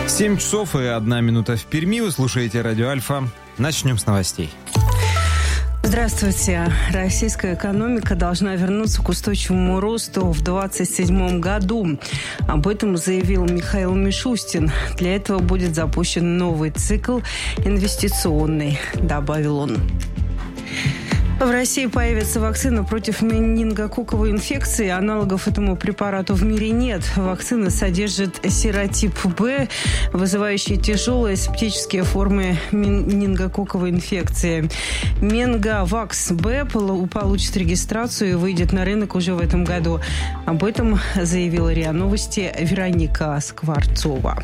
7 часов и 1 минута в Перми. Вы слушаете радио Альфа. Начнем с новостей. Здравствуйте. Российская экономика должна вернуться к устойчивому росту в 2027 году. Об этом заявил Михаил Мишустин. Для этого будет запущен новый цикл инвестиционный, добавил он. В России появится вакцина против менингококковой инфекции. Аналогов этому препарату в мире нет. Вакцина содержит серотип Б, вызывающий тяжелые септические формы менингококковой инфекции. Менговакс Б получит регистрацию и выйдет на рынок уже в этом году. Об этом заявила РИА Новости Вероника Скворцова.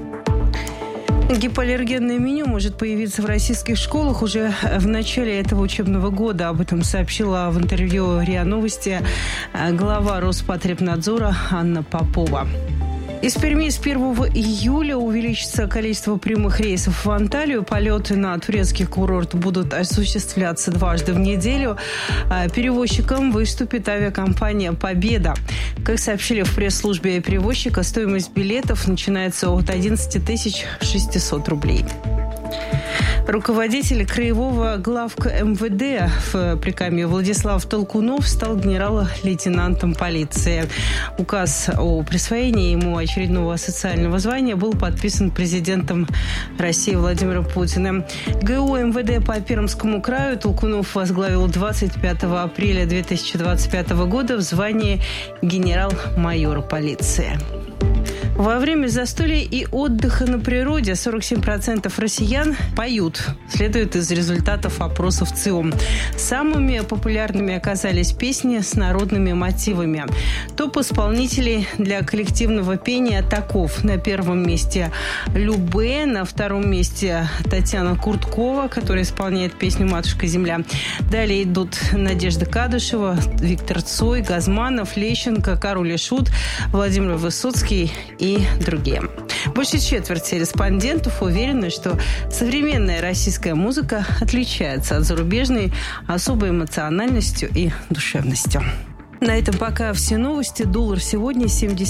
Гипоаллергенное меню может появиться в российских школах уже в начале этого учебного года. Об этом сообщила в интервью РИА Новости глава Роспотребнадзора Анна Попова. Из Перми с 1 июля увеличится количество прямых рейсов в Анталию. Полеты на турецкий курорт будут осуществляться дважды в неделю. Перевозчиком выступит авиакомпания «Победа». Как сообщили в пресс-службе перевозчика, стоимость билетов начинается от 11 600 рублей. Руководитель краевого главка МВД в Прикамье Владислав Толкунов стал генерал-лейтенантом полиции. Указ о присвоении ему очередного социального звания был подписан президентом России Владимиром Путиным. ГУ МВД по Пермскому краю Толкунов возглавил 25 апреля 2025 года в звании генерал-майора полиции. Во время застолья и отдыха на природе 47% россиян поют, следует из результатов опросов ЦИОМ. Самыми популярными оказались песни с народными мотивами. Топ исполнителей для коллективного пения таков. На первом месте Любэ, на втором месте Татьяна Курткова, которая исполняет песню «Матушка земля». Далее идут Надежда Кадышева, Виктор Цой, Газманов, Лещенко, Король и Шут, Владимир Высоцкий и другие. Больше четверти респондентов уверены, что современная российская музыка отличается от зарубежной особой эмоциональностью и душевностью. На этом пока все новости. Доллар сегодня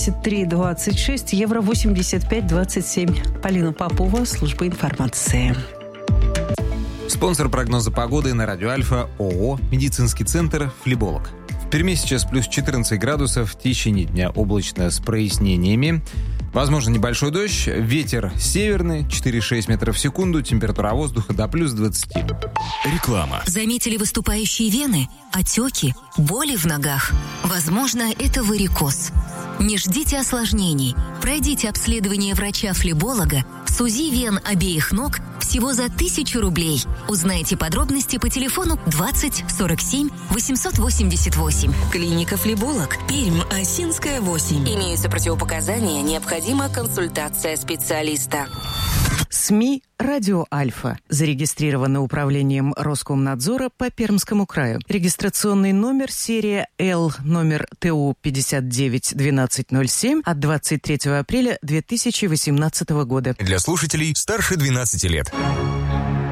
73.26, евро 85.27. Полина Попова, служба информации. Спонсор прогноза погоды на радио Альфа ООО «Медицинский центр Флеболог». В Перми сейчас плюс 14 градусов, в течение дня облачно с прояснениями. Возможно, небольшой дождь, ветер северный, 4-6 метров в секунду, температура воздуха до плюс 20. Реклама. Заметили выступающие вены, отеки, боли в ногах? Возможно, это варикоз. Не ждите осложнений. Пройдите обследование врача-флеболога с УЗИ вен обеих ног всего за 1000 рублей. Узнайте подробности по телефону 20 47 888. Клиника «Флеболог», Пермь, Осинская, 8. Имеются противопоказания, необходима консультация специалиста. СМИ «Радио Альфа». Зарегистрировано управлением Роскомнадзора по Пермскому краю. Регистрационный номер серия Л, номер ТУ 591207 от 23 апреля 2018 года. Для слушателей старше 12 лет.